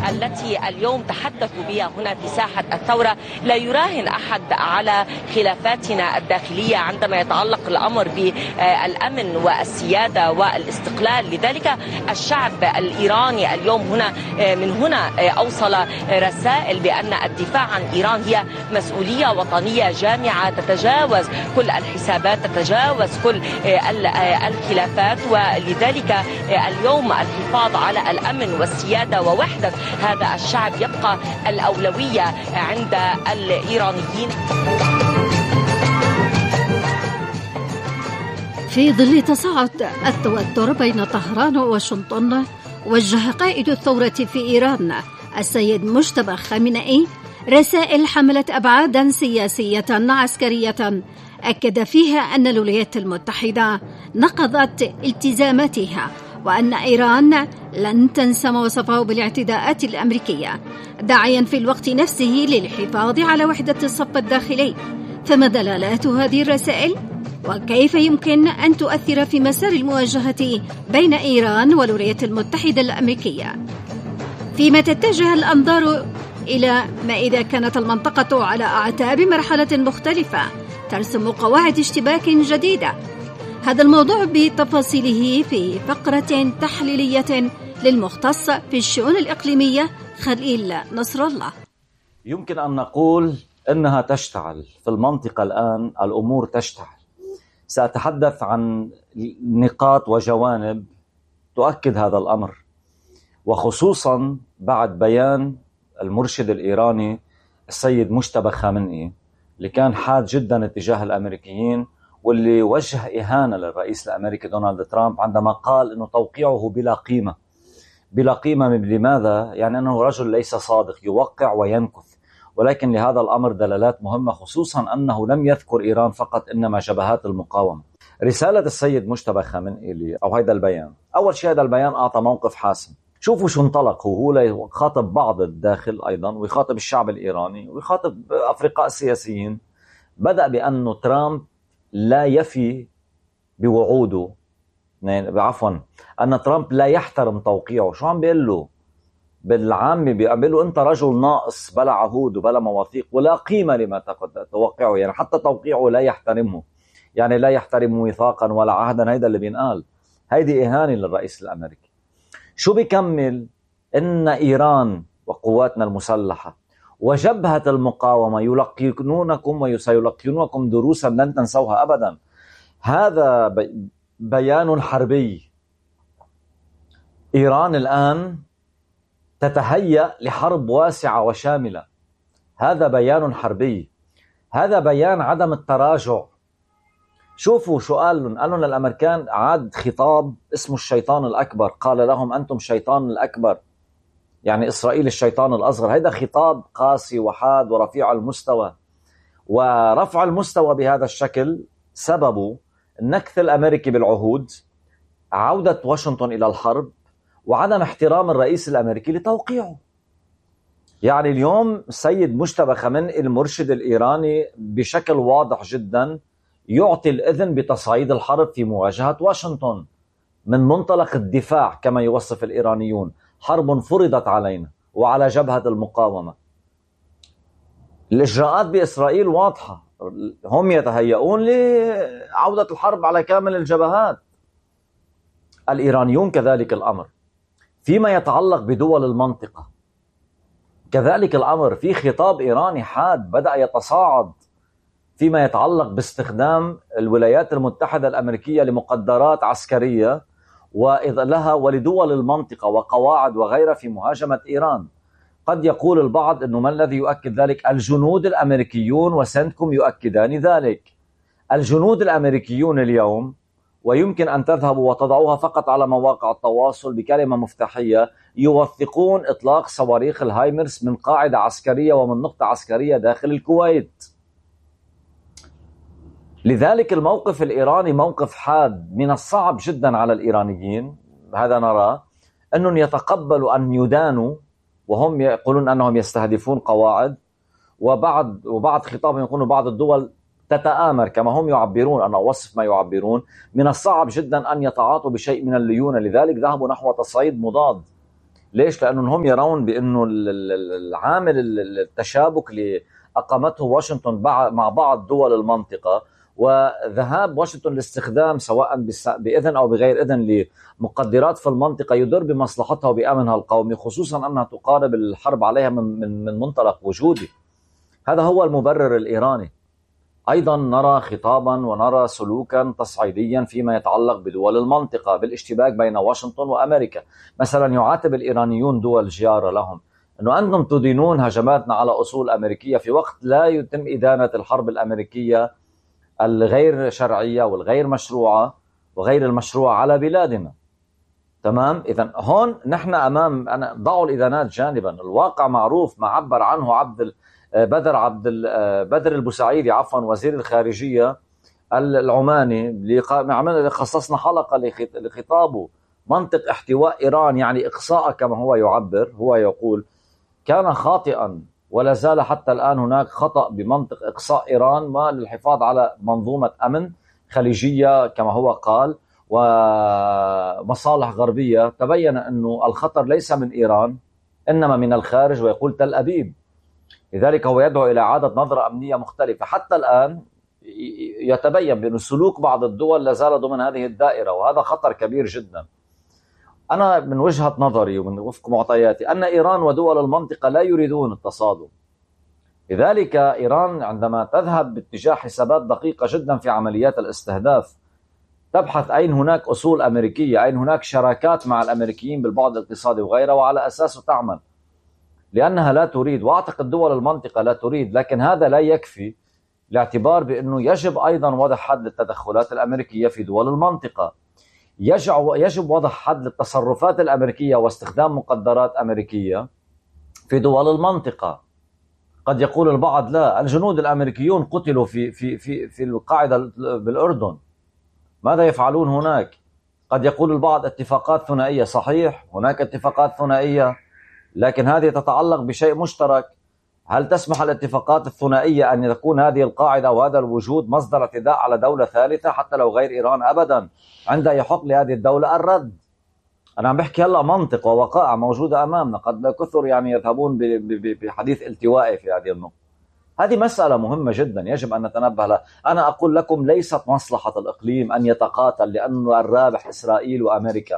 التي اليوم تحدثوا بها هنا في ساحة الثورة لا يراهن أحد على خلافاتنا الداخلية عندما يتعلق الأمر بالأمن والسيادة والاستقلال. لذلك الشعب الإيراني اليوم هنا من هنا أوصل رسائل بأن الدفاع عن إيران هي مسؤولية وطنية جامعة تتجاوز كل الحسابات، تتجاوز كل الخلافات، ولذلك اليوم الحفاظ على الأمن والسيادة ووحدة هذا الشعب يبقى الأولوية عند الإيرانيين. في ظل تصاعد التوتر بين طهران وواشنطن، وجه قائد الثورة في إيران السيد مجتبى خامنئي رسائل حملت أبعادا سياسية عسكرية أكد فيها أن الولايات المتحدة نقضت التزاماتها وأن إيران لن تنسى ما وصفه بالاعتداءات الأمريكية، داعيا في الوقت نفسه للحفاظ على وحدة الصف الداخلي. فما دلالات هذه الرسائل؟ وكيف يمكن أن تؤثر في مسار المواجهة بين إيران والولايات المتحدة الأمريكية؟ فيما تتجه الأنظار إلى ما إذا كانت المنطقة على أعتاب مرحلة مختلفة ترسم قواعد اشتباك جديدة؟ هذا الموضوع بتفاصيله في فقرة تحليلية للمختص في الشؤون الإقليمية خليل نصر الله. يمكن أن نقول أنها تشتعل في المنطقة الآن، الأمور تشتعل. سأتحدث عن نقاط وجوانب تؤكد هذا الأمر، وخصوصا بعد بيان المرشد الإيراني السيد مجتبى خامنئي اللي كان حاد جدا اتجاه الأمريكيين، واللي وجه إهانة للرئيس الأمريكي دونالد ترامب عندما قال أنه توقيعه بلا قيمة. بلا قيمة لماذا؟ يعني أنه رجل ليس صادق، يوقع وينكث. ولكن لهذا الأمر دلالات مهمة، خصوصا أنه لم يذكر إيران فقط إنما جبهات المقاومة. رسالة السيد مجتبى خامنئي أو هذا البيان، أول شيء هذا البيان أعطى موقف حاسم. شوفوا شو انطلق، هو يخاطب بعض الداخل أيضا، ويخاطب الشعب الإيراني، ويخاطب أفرقاء السياسيين. بدأ بأنه ترامب لا يفي بوعوده، أن ترامب لا يحترم توقيعه. شو عم بيقول له؟ بالعامي بيقول له أنت رجل ناقص، بلا عهود وبلا مواثيق ولا قيمة لما توقعه. يعني حتى توقيعه لا يحترمه، يعني لا يحترم ميثاقا ولا عهدا. هيدا اللي بينقال، هيدي إهانة للرئيس الأمريكي. شو بيكمل؟ إن إيران وقواتنا المسلحة وجبهة المقاومة يلقنونكم وسيلقنونكم دروسا لن تنسوها أبدا. هذا بيان حربي. إيران الآن تتهيأ لحرب واسعة وشاملة. هذا بيان حربي، هذا بيان عدم التراجع. شوفوا شو قال لهم للأمريكان، عاد خطاب اسمه الشيطان الأكبر، قال لهم أنتم شيطان الأكبر، يعني إسرائيل الشيطان الأصغر. هذا خطاب قاسي وحاد ورفيع المستوى. ورفع المستوى بهذا الشكل سببه النكث الأمريكي بالعهود، عودة واشنطن إلى الحرب، وعدم احترام الرئيس الأمريكي لتوقيعه. يعني اليوم السيد مجتبى خامنئي المرشد الإيراني بشكل واضح جدا يعطي الإذن بتصعيد الحرب في مواجهة واشنطن من منطلق الدفاع كما يوصف الإيرانيون. حرب فرضت علينا وعلى جبهة المقاومة. الإجراءات بإسرائيل واضحة، هم يتهيئون لعودة الحرب على كامل الجبهات. الإيرانيون كذلك الأمر. فيما يتعلق بدول المنطقة كذلك الأمر، في خطاب إيراني حاد بدأ يتصاعد فيما يتعلق باستخدام الولايات المتحدة الأمريكية لمقدرات عسكرية لها ولدول المنطقة وقواعد وغيرها في مهاجمة إيران. قد يقول البعض أنه ما الذي يؤكد ذلك؟ الجنود الأمريكيون وسنتكم يؤكدان ذلك. الجنود الأمريكيون اليوم، ويمكن أن تذهبوا وتضعوها فقط على مواقع التواصل بكلمة مفتاحية، يوثقون إطلاق صواريخ الهايمرس من قاعدة عسكرية ومن نقطة عسكرية داخل الكويت. لذلك الموقف الإيراني موقف حاد. من الصعب جدا على الإيرانيين، هذا نرى، أنهم يتقبلوا أن يدانوا وهم يقولون أنهم يستهدفون قواعد، وبعد خطابهم يقولون بعض الدول تتآمر كما هم يعبرون. أنا أوصف ما يعبرون. من الصعب جدا أن يتعاطوا بشيء من الليونة، لذلك ذهبوا نحو تصعيد مضاد ليش؟ لأنهم هم يرون بأنه العامل التشابك اللي أقامته واشنطن مع بعض دول المنطقة، وذهاب واشنطن لاستخدام سواء بإذن أو بغير إذن لمقدرات في المنطقة يضر بمصلحتها وبأمنها القومي، خصوصا أنها تقارب الحرب عليها من منطلق وجودي. هذا هو المبرر الإيراني. أيضا نرى خطابا ونرى سلوكا تصعيديا فيما يتعلق بدول المنطقة بالاشتباك بين واشنطن وأمريكا. مثلا يعاتب الإيرانيون دول جيارة لهم أنه أنتم تدينون هجماتنا على أصول أمريكية في وقت لا يتم إدانة الحرب الأمريكية الغير شرعية والغير مشروعة وغير المشروعة على بلادنا. تمام؟ إذن هون نحن أمام، أنا ضعوا الإدانات جانبا، الواقع معروف ما عبر عنه بدر البوسعيدي وزير الخارجية العماني اللي خصصنا حلقة لخطابه. منطق احتواء إيران يعني إقصاء كما هو يعبر، هو يقول كان خاطئا ولا زال حتى الآن هناك خطأ بمنطق إقصاء إيران وللحفاظ على منظومة أمن خليجية كما هو قال ومصالح غربية. تبين أنه الخطر ليس من إيران إنما من الخارج، ويقول تل أبيب. لذلك هو يدعو إلى إعادة نظرة أمنية مختلفة. حتى الآن يتبين بأن سلوك بعض الدول لا زال ضمن هذه الدائرة، وهذا خطر كبير جدا. أنا من وجهة نظري ومن وفق معطياتي أن إيران ودول المنطقة لا يريدون التصادم. لذلك إيران عندما تذهب باتجاه حسابات دقيقة جدا في عمليات الاستهداف تبحث أين هناك أصول أمريكية، أين هناك شراكات مع الأمريكيين بالبعد الاقتصادي وغيره، وعلى أساسه تعمل، لأنها لا تريد، وأعتقد دول المنطقة لا تريد. لكن هذا لا يكفي لاعتبار بأنه يجب أيضا وضع حد للتدخلات الأمريكية في دول المنطقة. يجب وضع حد للتصرفات الأمريكية واستخدام مقدرات أمريكية في دول المنطقة. قد يقول البعض لا، الجنود الأمريكيون قتلوا في القاعدة بالأردن، ماذا يفعلون هناك؟ قد يقول البعض اتفاقات ثنائية. صحيح، هناك اتفاقات ثنائية، لكن هذه تتعلق بشيء مشترك. هل تسمح الاتفاقات الثنائية أن تكون هذه القاعدة وهذا الوجود مصدر اعتداء على دولة ثالثة حتى لو غير إيران؟ أبدا. عندها يحق لهذه الدولة الرد. أنا عم بحكي هلأ منطق ووقائع موجودة أمامنا، قد كثر يذهبون بحديث التوائي في هذه النقطة. هذه مسألة مهمة جدا يجب أن نتنبه لها. أنا أقول لكم ليست مصلحة الإقليم أن يتقاتل لأنه الرابح إسرائيل وأمريكا.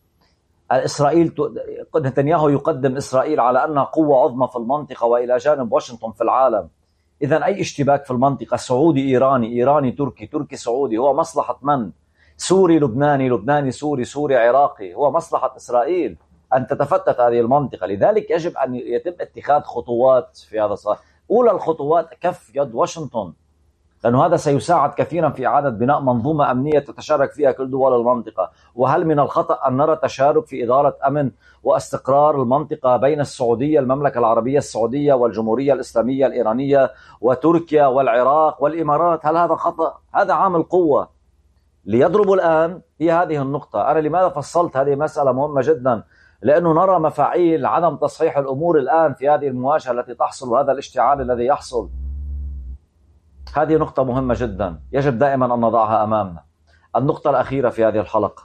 نتنياهو يقدم إسرائيل على أنها قوة عظمى في المنطقة وإلى جانب واشنطن في العالم. إذن أي اشتباك في المنطقة، سعودي إيراني، إيراني تركي، تركي سعودي، هو مصلحة من؟ سوري لبناني، لبناني سوري، سوري عراقي، هو مصلحة إسرائيل أن تتفتت هذه المنطقة. لذلك يجب أن يتم اتخاذ خطوات في هذا الصراع. أولى الخطوات كف يد واشنطن، لأنه هذا سيساعد كثيرا في إعادة بناء منظومة أمنية تتشارك فيها كل دول المنطقة. وهل من الخطأ أن نرى تشارك في إدارة أمن واستقرار المنطقة بين السعودية، المملكة العربية السعودية، والجمهورية الإسلامية الإيرانية، وتركيا والعراق والإمارات؟ هل هذا خطأ؟ هذا عامل قوة. ليضربوا الآن هي هذه النقطة. أنا لماذا فصلت هذه مسألة مهمة جدا؟ لأنه نرى مفاعيل عدم تصحيح الأمور الآن في هذه المواجهة التي تحصل وهذا الاشتعال الذي يحصل. هذه نقطة مهمة جدا يجب دائما أن نضعها أمامنا. النقطة الأخيرة في هذه الحلقة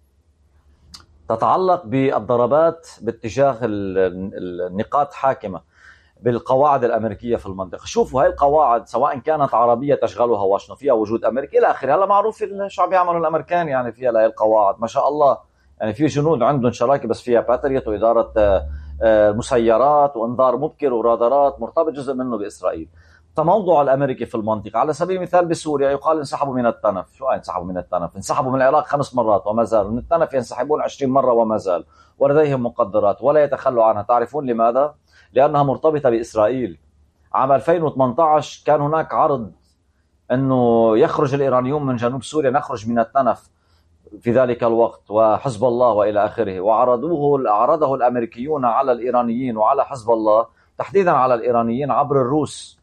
تتعلق بالضربات باتجاه النقاط حاكمة بالقواعد الأمريكية في المنطقة. شوفوا هاي القواعد سواء كانت عربية تشغلها واشنطن فيها وجود أمريكي إلى آخره. هلا معروف الشعب يعملوا الأمريكان يعني فيها هاي القواعد ما شاء الله، يعني في جنود عندهم شراكة بس فيها باتريوت وإدارة مسيرات وإنذار مبكر ورادارات مرتبط جزء منه بإسرائيل. فموضوع الأمريكي في المنطقة على سبيل المثال بسوريا يقال انسحبوا من التنف. شو انسحبوا من التنف؟ انسحبوا من العراق 5 مرات وما زالوا، من التنف ينسحبون 20 مرة وما زال، ولديهم مقدرات ولا يتخلوا عنها. تعرفون لماذا؟ لأنها مرتبطة بإسرائيل. عام 2018 كان هناك عرض أنه يخرج الإيرانيون من جنوب سوريا، نخرج من التنف في ذلك الوقت وحزب الله وإلى آخره، عرضه الأمريكيون على الإيرانيين وعلى حزب الله، تحديدا على الإيرانيين عبر الروس.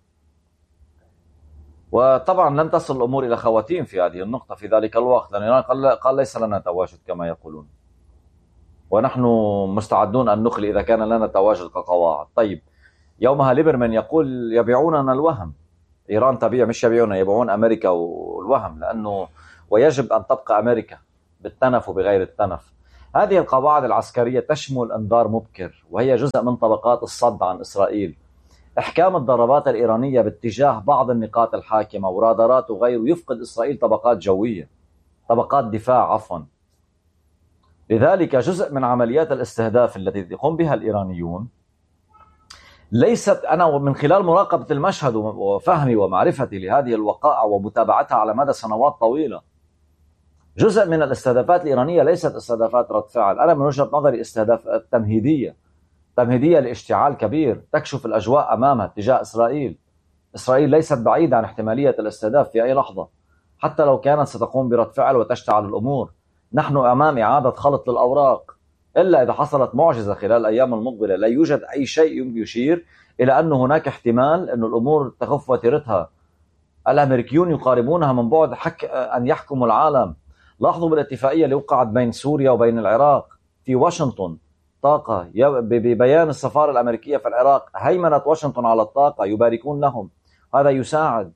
وطبعا لم تصل الأمور إلى خواتيم في هذه النقطة في ذلك الوقت، لأن إيران قال ليس لنا تواجد كما يقولون، ونحن مستعدون أن نخلي إذا كان لنا تواجد كقواعد. طيب يومها ليبرمان يقول يبيعوننا الوهم. إيران تبيع، مش يبيعون، يبيعون أمريكا والوهم، لأنه ويجب أن تبقى أمريكا بالتنف وبغير التنف. هذه القواعد العسكرية تشمل إنذار مبكر، وهي جزء من طبقات الصد عن إسرائيل. إحكام الضربات الإيرانية باتجاه بعض النقاط الحاكمة ورادارات وغيره يفقد إسرائيل طبقات جوية، طبقات دفاع عفوا. لذلك جزء من عمليات الاستهداف التي يقوم بها الإيرانيون ليست، أنا من خلال مراقبة المشهد وفهمي ومعرفتي لهذه الوقائع ومتابعتها على مدى سنوات طويلة، جزء من الاستهدافات الإيرانية ليست استهدافات رد فعل. أنا من وجهة نظري استهدافات تمهيدية لاشتعال كبير تكشف الأجواء أمامها اتجاه إسرائيل. إسرائيل ليست بعيدة عن احتمالية الاستهداف في أي لحظة، حتى لو كانت ستقوم برد فعل وتشتعل الأمور. نحن أمام إعادة خلط للأوراق، إلا إذا حصلت معجزة خلال الأيام المقبلة. لا يوجد أي شيء يشير إلى أن هناك احتمال أن الأمور تخف وترتها. الأمريكيون يقاربونها من بعد أن يحكموا العالم. لاحظوا بالاتفاقية اللي وقعت بين سوريا وبين العراق في واشنطن، طاقة ببيان السفارة الأمريكية في العراق، هيمنة واشنطن على الطاقة، يباركون لهم. هذا يساعد.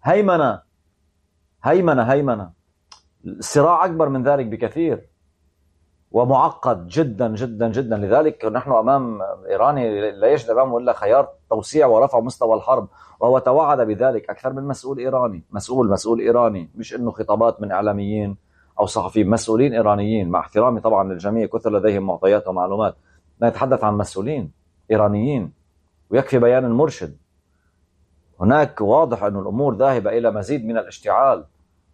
هيمنة. الصراع أكبر من ذلك بكثير ومعقد جدا جدا جدا. لذلك نحن أمام إيراني لا يجد أمامه إلا خيار توسيع ورفع مستوى الحرب، وهو توعد بذلك أكثر من مسؤول إيراني. مسؤول إيراني، مش إنه خطابات من إعلاميين أو صحفيين، مسؤولين إيرانيين، مع احترامي طبعا للجميع، كثر لديهم معطيات ومعلومات. نتحدث عن مسؤولين إيرانيين، ويكفي بيان المرشد. هناك واضح أن الأمور ذاهبة إلى مزيد من الاشتعال،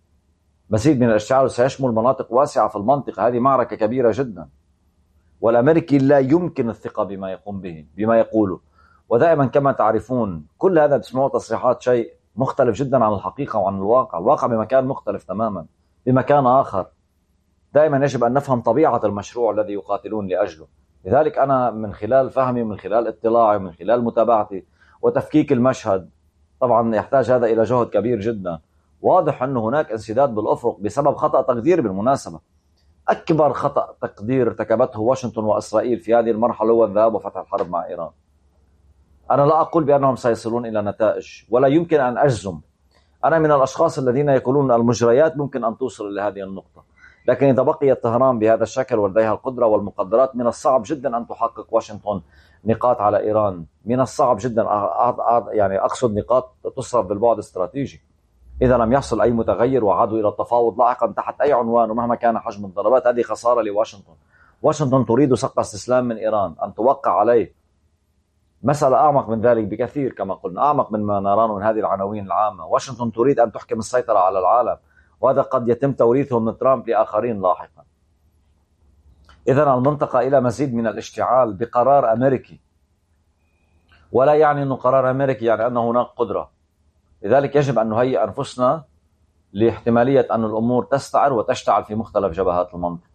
وسيشمل مناطق واسعة في المنطقة. هذه معركة كبيرة جدا، والأمريكي لا يمكن الثقة بما يقوم به، بما يقوله. ودائما كما تعرفون كل هذا تسمعوا تصريحات شيء مختلف جدا عن الحقيقة وعن الواقع بمكان مختلف تماما، بمكان آخر. دائما يجب أن نفهم طبيعة المشروع الذي يقاتلون لأجله. لذلك أنا من خلال فهمي ومن خلال اطلاعي ومن خلال متابعتي وتفكيك المشهد، طبعا يحتاج هذا إلى جهد كبير جدا. واضح أن هناك انسداد بالأفق بسبب خطأ تقدير. بالمناسبة أكبر خطأ تقدير ارتكبته واشنطن وإسرائيل في هذه المرحلة هو الذهاب وفتح الحرب مع إيران. أنا لا أقول بأنهم سيصلون إلى نتائج، ولا يمكن أن أجزم. أنا من الأشخاص الذين يقولون المجريات ممكن أن توصل إلى هذه النقطة، لكن إذا بقيت طهران بهذا الشكل ولديها القدرة والمقدرات، من الصعب جدا أن تحقق واشنطن نقاط على إيران. من الصعب جدا، يعني أقصد نقاط تصرف بالبعد الاستراتيجي. إذا لم يحصل أي متغير وعادوا إلى التفاوض لاحقا تحت أي عنوان ومهما كان حجم الضربات، هذه خسارة لواشنطن. واشنطن تريد سقف استسلام من إيران، أن توقع عليه. مسألة أعمق من ذلك بكثير، كما قلنا أعمق من ما نراه من هذه العناوين العامة. واشنطن تريد أن تحكم السيطرة على العالم، وهذا قد يتم توريثه من ترامب لآخرين لاحقا. إذا المنطقة إلى مزيد من الاشتعال بقرار أمريكي، ولا يعني أنه قرار أمريكي يعني أن هناك قدرة. لذلك يجب أن نهيئ أنفسنا لاحتمالية أن الأمور تستعر وتشتعل في مختلف جبهات المنطقة.